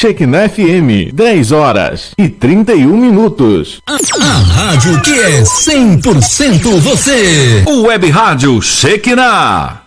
Shekinah FM, 10h31. A rádio que é 100% você. O Web Rádio Shekinah.